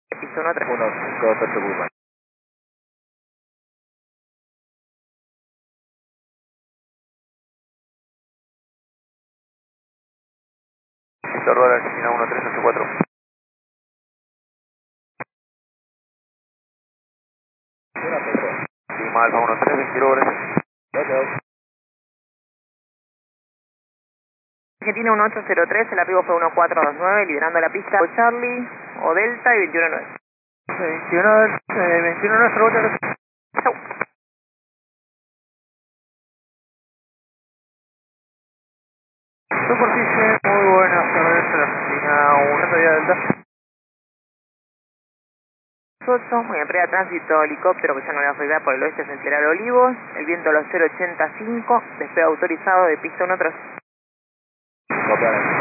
Piso 1, 3. 158 Pulman. Víctor Argentina 1384. Lima Alfa 13, quiero gracias. Argentina 1803, el arribo fue 1429, liberando la pista Charlie o Delta y 219. 21 rebota. Chau. Superficie muy buena, Argentina 1 Delta. 8, muy en prueba tránsito helicóptero que ya no le va a afectar por el oeste Central Olivos, el viento a los 085, despegue autorizado de pista 13. Copiar.